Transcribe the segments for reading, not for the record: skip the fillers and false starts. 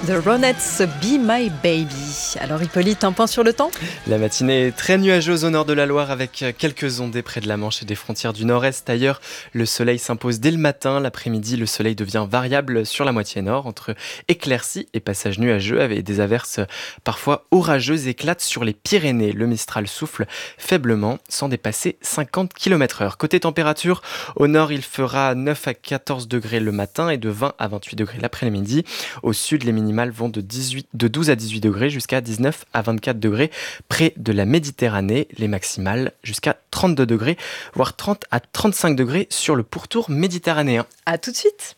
The Ronettes, Be My Baby. Alors Hippolyte, un point sur le temps ? La matinée est très nuageuse au nord de la Loire avec quelques ondées près de la Manche et des frontières du nord-est. Ailleurs, le soleil s'impose dès le matin. L'après-midi, le soleil devient variable sur la moitié nord entre éclaircies et passages nuageux avec des averses parfois orageuses éclatent sur les Pyrénées. Le Mistral souffle faiblement sans dépasser 50 km/h. Côté température, au nord, il fera 9 à 14 degrés le matin et de 20 à 28 degrés l'après-midi. Au sud, les minimales vont de 12 à 18 degrés jusqu'à 19 à 24 degrés près de la Méditerranée. Les maximales jusqu'à 32 degrés, voire 30 à 35 degrés sur le pourtour méditerranéen. À tout de suite.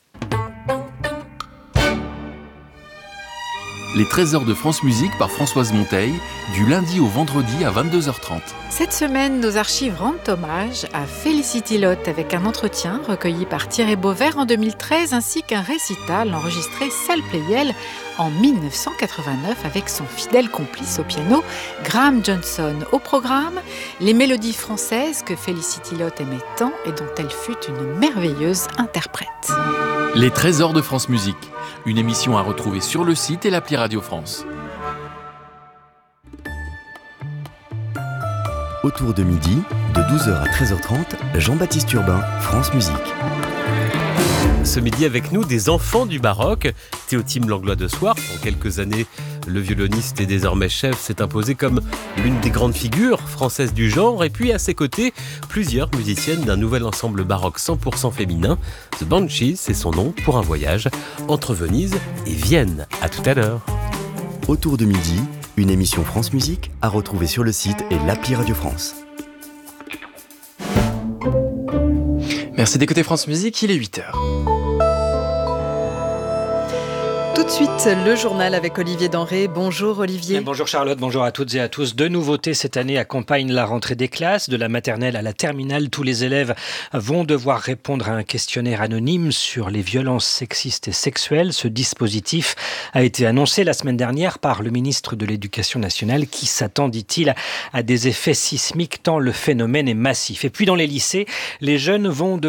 Les trésors de France Musique par Françoise Monteil, du lundi au vendredi à 22h30. Cette semaine, nos archives rendent hommage à Felicity Lotte avec un entretien recueilli par Thierry Beauvert en 2013 ainsi qu'un récital enregistré Salle Pleyel en 1989 avec son fidèle complice au piano Graham Johnson. Au programme, les mélodies françaises que Felicity Lotte aimait tant et dont elle fut une merveilleuse interprète. Les trésors de France Musique, une émission à retrouver sur le site et l'appli Radio France. Autour de midi, de 12h à 13h30, Jean-Baptiste Urbain, France Musique. Ce midi avec nous, des enfants du baroque. Théotime Langlois de Swart, en quelques années, le violoniste et désormais chef s'est imposé comme l'une des grandes figures françaises du genre. Et puis à ses côtés, plusieurs musiciennes d'un nouvel ensemble baroque 100% féminin. The Banshees, c'est son nom pour un voyage entre Venise et Vienne. À tout à l'heure. Autour de midi, une émission France Musique à retrouver sur le site et l'appli Radio France. Merci d'écouter France Musique, il est 8h. Tout de suite, le journal avec Olivier Denré. Bonjour Olivier. Bonjour Charlotte, bonjour à toutes et à tous. Deux nouveautés cette année accompagnent la rentrée des classes. De la maternelle à la terminale, tous les élèves vont devoir répondre à un questionnaire anonyme sur les violences sexistes et sexuelles. Ce dispositif a été annoncé la semaine dernière par le ministre de l'Éducation nationale qui s'attend, dit-il, à des effets sismiques tant le phénomène est massif. Et puis dans les lycées, les jeunes vont devoir